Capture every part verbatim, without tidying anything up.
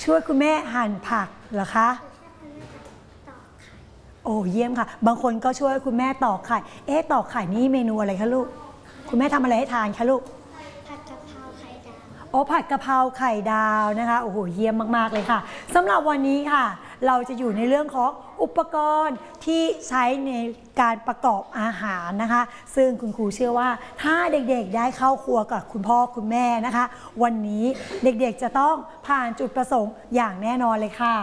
ช่วยคุณแม่หั่นผักเหรอคะโอ้เยี่ยมค่ะบางคนก็ช่วยคุณแม่ตอกไข่เอ๊ะตอกไข่นี่เมนูอะไรคะลูกคุณแม่ทำอะไรให้ทานคะลูกผัดกะเพราไข่ดาวโอ้ผัดกะเพราไข่ดาวนะคะโอ้โหเยี่ยมมากๆเลยค่ะสำหรับวันนี้ค่ะเราจะอยู่ในเรื่องของอุปกรณ์ที่ใช้ในการประกอบอาหารนะคะซึ่งคุณครูเชื่อว่าถ้าเด็กๆได้เข้าครัวกับคุณพ่อคุณแม่นะคะวันนี้เด็กๆจะต้องผ่านจุดประสงค์อย่างแน่นอนเลยค่ะ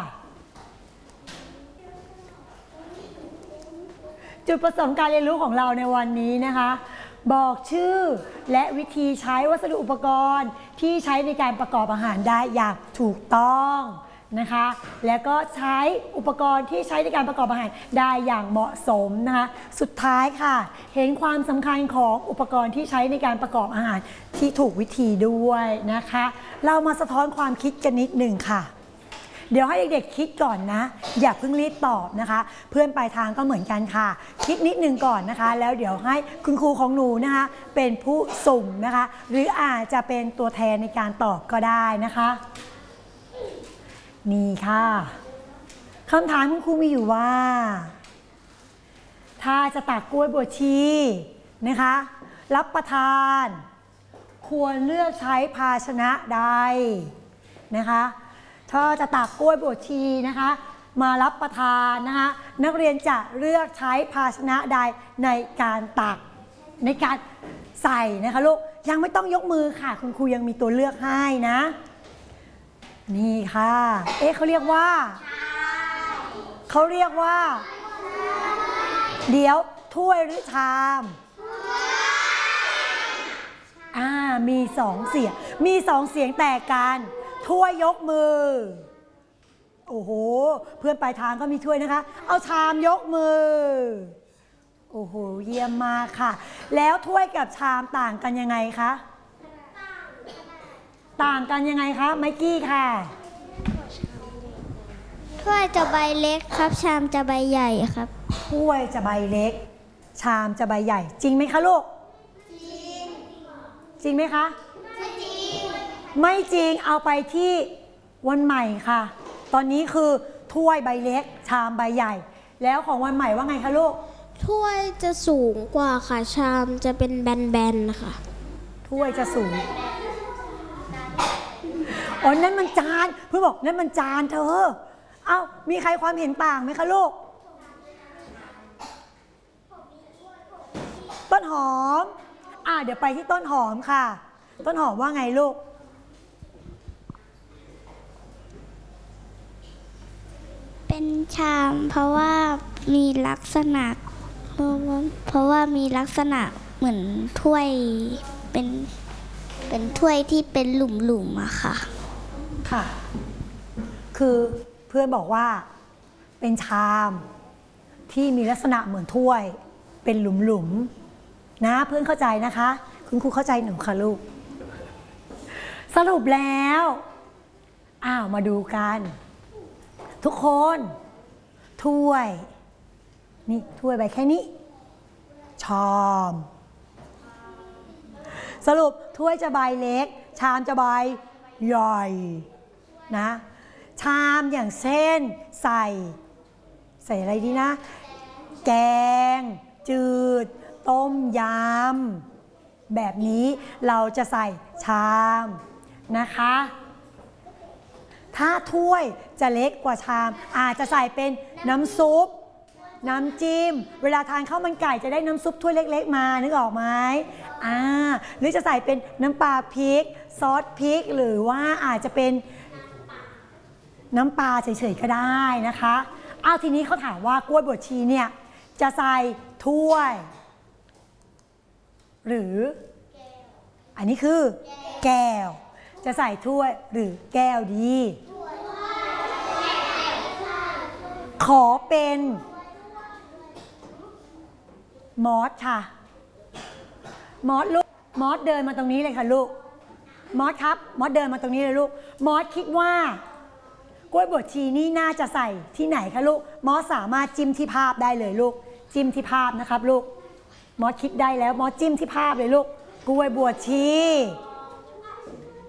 จุดประสงค์การเรียนรู้ของเราในวันนี้นะคะบอกชื่อและวิธีใช้วัสดุอุปกรณ์ที่ใช้ในการประกอบอาหารได้อย่างถูกต้องนะคะแล้วก็ใช้อุปกรณ์ที่ใช้ในการประกอบอาหารได้อย่างเหมาะสมนะคะสุดท้ายค่ะเห็นความสำคัญของอุปกรณ์ที่ใช้ในการประกอบอาหารที่ถูกวิธีด้วยนะคะเรามาสะท้อนความคิดกันนิดหนึ่งค่ะเดี๋ยวให้เด็กๆคิดก่อนนะอย่าเพิ่งรีบตอบนะคะเพื่อนปลายทางก็เหมือนกันค่ะคิดนิดนึงก่อนนะคะแล้วเดี๋ยวให้คุณครูของหนูนะคะเป็นผู้สุ่มนะคะหรืออาจจะเป็นตัวแทนในการตอบก็ได้นะคะนี่ค่ะคำถามคุณครูมีอยู่ว่าถ้าจะตักกล้วยบวชชีนะคะรับประทานควรเลือกใช้ภาชนะใดนะคะถ้าจะตักกล้วยบวชชีนะคะมารับประทานนะคะนักเรียนจะเลือกใช้ภาชนะใดในการตักในการใส่นะคะลูกยังไม่ต้องยกมือค่ะคุณครูยังมีตัวเลือกให้นะนี่ค่ะเอ๊ะเขาเรียกว่าเขาเรียกว่าเดี๋ยวถ้วยหรือชามอ่ามีสองเสียงมีสองเสียงแตกกันถ้วยยกมือโอ้โหเพื่อนปลายทางก็มีถ้วยนะคะเอาชามยกมือโอ้โหเยี่ยมมากค่ะแล้วถ้วยกับชามต่างกันยังไงคะต่างกันยังไงคะไมกี้ค่ะถ้วยจะใบเล็กครับชามจะใบใหญ่ครับถ้วยจะใบเล็กชามจะใบใหญ่จริงไหมคะลูกจริงจริงไหมคะไม่จริงไม่จริงเอาไปที่วันใหม่ค่ะตอนนี้คือถ้วยใบเล็กชามใบใหญ่แล้วของวันใหม่ว่าไงคะลูกถ้วยจะสูงกว่าค่ะชามจะเป็นแบนๆนะคะถ้วยจะสูงอ๋อนั่นมันจานเพื่อนบอกนั่นมันจานเธอเอ้ามีใครความเห็นต่างไหมคะลูกต้นหอมอ่าเดี๋ยวไปที่ต้นหอมค่ะต้นหอมว่าไงลูกเป็นชามเพราะว่ามีลักษณะเพราะว่าเพราะว่ามีลักษณะเหมือนถ้วยเป็นเป็นถ้วยที่เป็นหลุมๆอะค่ะค่ะคือเพื่อนบอกว่าเป็นชามที่มีลักษณะเหมือนถ้วยเป็นหลุมๆนะเพื่อนเข้าใจนะคะคุณครูเข้าใจหนูค่ะลูกสรุปแล้วอ้าวมาดูกันทุกคนถ้วยนี่ถ้วยใบแค่นี้ชามสรุปถ้วยจะใบเล็กชามจะใบใหญ่นะชามอย่างเช่นใส่ใส่อะไรดีนะแกงจืดต้มยำแบบนี้เราจะใส่ชามนะคะถ้าถ้วยจะเล็กกว่าชามอาจจะใส่เป็นน้ำซุปน้ำจิ้มเวลาทานข้าวมันไก่จะได้น้ำซุปถ้วยเล็กๆมานึกออกไหมอ่าหรือจะใส่เป็นน้ำปลาพริกซอสพริกหรือว่าอาจจะเป็นน้ำปลาเฉยๆก็ได้นะคะเอาทีนี้เขาถามว่ากล้วยบวชชีเนี่ยจะใส่ถ้วยหรืออันนี้คือแก้วจะใส่ถ้วยหรือแก้วดีขอเป็นมอสค่ะมอสลูกมอสเดินมาตรงนี้เลยค่ะลูกมอสครับมอสเดินมาตรงนี้เลยลูกมอสคิดว่ากล้วยบวชชีนี่น่าจะใส่ที่ไหนคะลูกมอสสามารถจิ้มที่ภาพได้เลยลูกจิ้มที่ภาพนะครับลูกมอสคิดได้แล้วมอสจิ้มที่ภาพเลยลูกกล้วยบวชชี